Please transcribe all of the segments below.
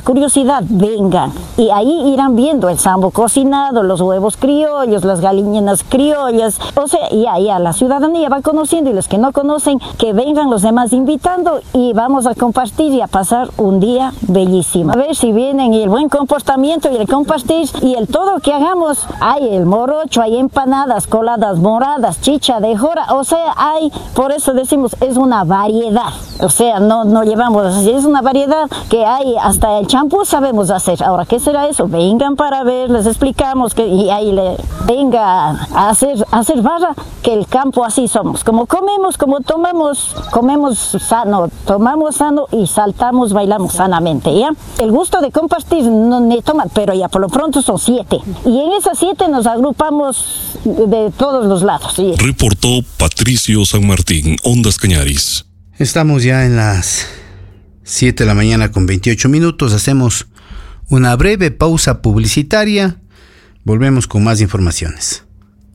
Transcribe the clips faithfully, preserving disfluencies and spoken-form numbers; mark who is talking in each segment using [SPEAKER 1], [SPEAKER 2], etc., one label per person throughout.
[SPEAKER 1] curiosidad, vengan. Y ahí irán viendo el sambo cocinado, los huevos criollos, las gallinas criollas. O sea, ya, ya, la ciudadanía va conociendo y los que no conocen, que vengan los demás invitando y vamos a compartir y a pasar un día bellísimo. A ver si vienen y el buen comportamiento y el compartir y el todo que hagamos. Hay el morocho, hay empanadas, coladas moradas, chicha de jora, o sea, hay, por eso decimos, es una variedad. O sea, no, no llevamos así, es una variedad que hay, hasta el champú sabemos hacer. Ahora, ¿qué será eso? Vengan para ver, les explicamos que y ahí le venga a hacer, a hacer barra, que el campo así somos. Como comemos, como tomamos, comemos sano, tomamos sano y saltamos, bailamos sanamente, ¿ya? El gusto de compartir no ni tomar, pero ya por lo pronto son siete. Y en esas siete nos agrupamos de todos los lados. ¿Sí?
[SPEAKER 2] Reportó Patricio San Martín, Ondas Cañaris.
[SPEAKER 3] Estamos ya en las siete de la mañana con veintiocho minutos. Hacemos una breve pausa publicitaria. Volvemos con más informaciones.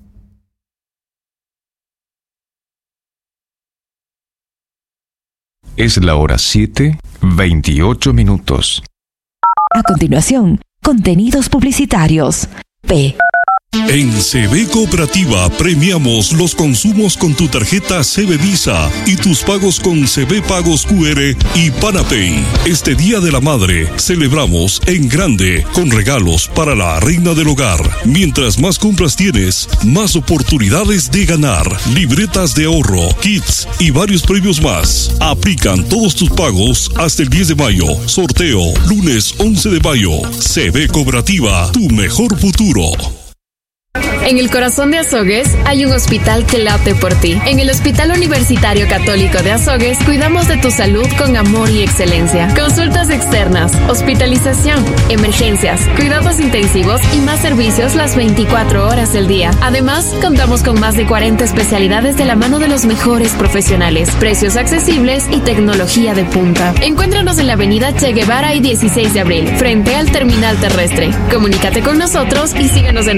[SPEAKER 4] Es la hora siete, veintiocho minutos.
[SPEAKER 5] A continuación, contenidos publicitarios. P.
[SPEAKER 2] En C B Cooperativa premiamos los consumos con tu tarjeta C B Visa y tus pagos con C B Pagos Q R y Panapay. Este Día de la Madre celebramos en grande con regalos para la reina del hogar. Mientras más compras tienes, más oportunidades de ganar. Libretas de ahorro, kits y varios premios más. Aplican todos tus pagos hasta el diez de mayo. Sorteo lunes once de mayo. C B Cooperativa, tu mejor futuro.
[SPEAKER 6] En el corazón de Azogues hay un hospital que late por ti. En el Hospital Universitario Católico de Azogues cuidamos de tu salud con amor y excelencia. Consultas externas, hospitalización, emergencias, cuidados intensivos y más servicios las veinticuatro horas del día. Además, contamos con más de cuarenta especialidades de la mano de los mejores profesionales, precios accesibles y tecnología de punta. Encuéntranos en la avenida Che Guevara y dieciséis de abril, frente al terminal terrestre. Comunícate con nosotros y síguenos en